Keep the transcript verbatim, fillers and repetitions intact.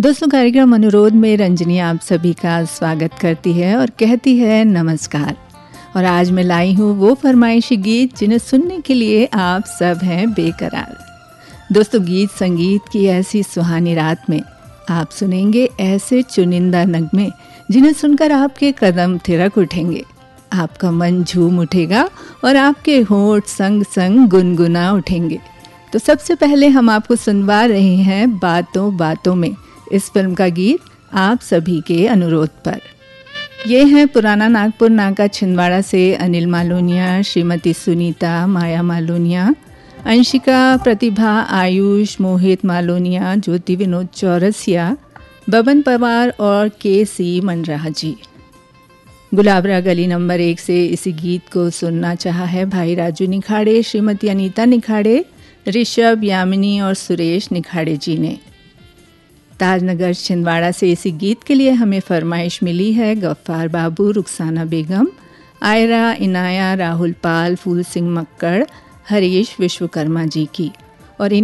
दोस्तों, कार्यक्रम अनुरोध में रंजनी आप सभी का स्वागत करती है और कहती है नमस्कार। और आज मैं लाई हूँ वो फरमाइशी गीत जिन्हें सुनने के लिए आप सब हैं बेकरार। दोस्तों, गीत संगीत की ऐसी सुहानी रात में आप सुनेंगे ऐसे चुनिंदा नगमे जिन्हें सुनकर आपके कदम थिरक उठेंगे, आपका मन झूम उठेगा और आपके होंठ संग संग गुनगुना उठेंगे। तो सबसे पहले हम आपको सुनवा रहे हैं बातों बातों में इस फिल्म का गीत आप सभी के अनुरोध पर। ये हैं पुराना नागपुर नाका छिंदवाड़ा से अनिल मालूनिया, श्रीमती सुनीता, माया मालूनिया, अंशिका, प्रतिभा, आयुष, मोहित मालूनिया, ज्योति विनोद चौरसिया, बबन पवार और के सी मनराहा जी। गुलाबरा गली नंबर एक से इसी गीत को सुनना चाहा है भाई राजू निखाड़े, श्रीमती अनीता निखाड़े, ऋषभ, यामिनी और सुरेश निखाड़े जी ने। ताजनगर छिंदवाड़ा से इसी गीत के लिए हमें फरमाइश मिली है गफ्फार बाबू, रुखसाना बेगम, आयरा, इनाया, राहुल पाल, फूल सिंह मक्कड़, हरीश विश्वकर्मा जी की।